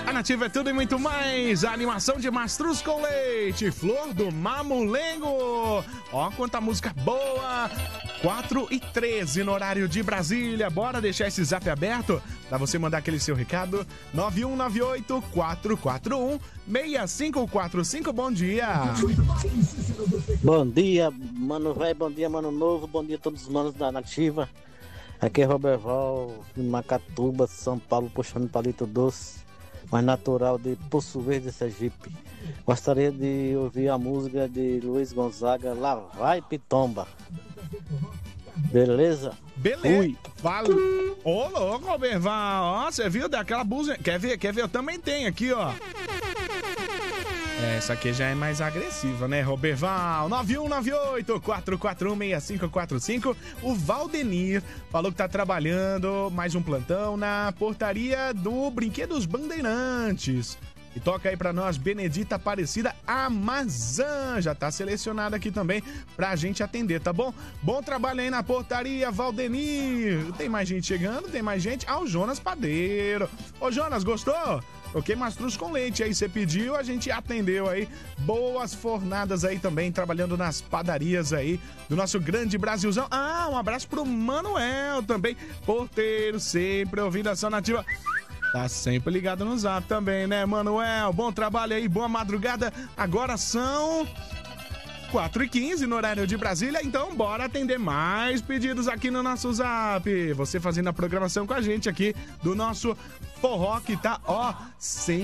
A Nativa é tudo e muito mais. A animação de Mastruz com Leite, Flor do Mamulengo. Ó, quanta música boa. 4h13 no horário de Brasília. Bora deixar esse zap aberto pra você mandar aquele seu recado. 9198-441-6545. Bom dia. Bom dia, mano velho. Bom dia, mano novo. Bom dia a todos os manos da Nativa. Aqui é Roberval, de Macatuba, São Paulo, puxando palito doce, mais natural de Poço Verde, Sergipe. Gostaria de ouvir a música de Luiz Gonzaga, Lá Vai Pitomba. Beleza? Beleza. Fui. Valeu. Ô, louco, Roberval. Ó, você viu daquela blusa? Quer ver? Eu também tenho aqui, ó. Essa aqui já é mais agressiva, né, Roberval? 9198-441-6545. O Valdenir falou que tá trabalhando mais um plantão na portaria do Brinquedos Bandeirantes. E toca aí pra nós, Benedita Aparecida Amazã. Já tá selecionada aqui também pra gente atender, tá bom? Bom trabalho aí na portaria, Valdenir. Tem mais gente chegando, tem mais gente. Ah, o Jonas Padeiro. Ô, Jonas, gostou? Ok, Mastruz com Leite aí, você pediu, a gente atendeu aí. Boas fornadas aí também, trabalhando nas padarias aí do nosso grande Brasilzão. Ah, um abraço pro Manuel também, porteiro, sempre ouvindo a Ação Nativa. Tá sempre ligado no zap também, né, Manuel? Bom trabalho aí, boa madrugada. Agora são 4h15 no horário de Brasília, então bora atender mais pedidos aqui no nosso zap. Você fazendo a programação com a gente aqui do nosso forró que tá, ó, sem